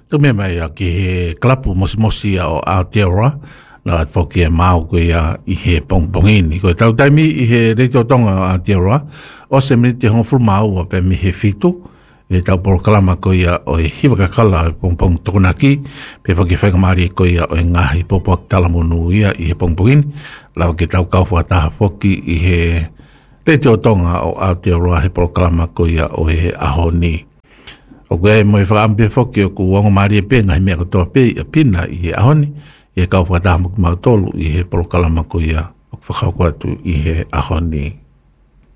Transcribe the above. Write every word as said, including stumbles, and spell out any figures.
Tu me mai a ki he klapu mosimosi o Aotearoa, na whoki e mau koe a i he pongpongini. Koe tau taimi i he reito tonga o Aotearoa, o se me te hongfuru mau a pe mi he fitu, e tau polo kalama koe a o e hiwakakala e pongpong tokonaki, pe whaki whakamari koe a o e ngahi popoak talamonu ia i he pongpongini, lau ke tau kauwhataha whoki i he reito tonga o Aotearoa he polo kalama koe a o e ahoni. O koe mo e whakaampe whoki o ku wango maari e penga he mea katoa pe a pina i he ahoni, i he kauwhataha muku mautolu i he polo kalama koe a o whakaukwatu i he ahoni.